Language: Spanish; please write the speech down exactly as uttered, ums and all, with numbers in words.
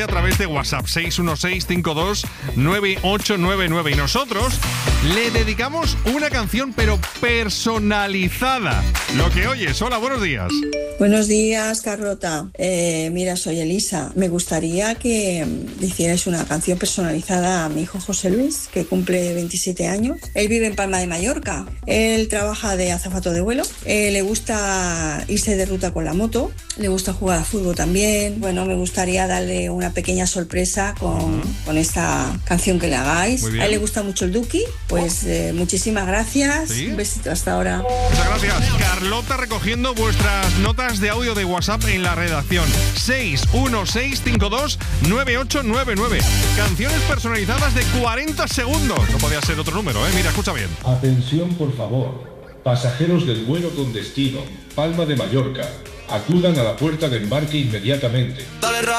A través de WhatsApp seis uno seis cinco dos nueve ocho nueve nueve y nosotros le dedicamos una canción pero personalizada. Lo que oyes. Hola, buenos días. Buenos días, Carlota. Eh, mira, soy Elisa. Me gustaría que le hicierais una canción personalizada a mi hijo José Luis, que cumple veintisiete años. Él vive en Palma de Mallorca. Él trabaja de azafato de vuelo. Eh, le gusta irse de ruta con la moto. Le gusta jugar a fútbol también. Bueno, me gustaría darle una pequeña sorpresa con, uh-huh. con esta canción que le hagáis. A él le gusta mucho el Duki. Pues eh, muchísimas gracias. ¿Sí? Un besito hasta ahora. Muchas gracias. Carlota recogiendo vuestras notas de audio de WhatsApp en la redacción. seis uno seis cinco dos nueve ocho nueve nueve. Canciones personalizadas de cuarenta segundos. No podía ser otro número, ¿eh? Mira, escucha bien. Atención, por favor. Pasajeros del vuelo con destino Palma de Mallorca, acudan a la puerta de embarque inmediatamente. Dale,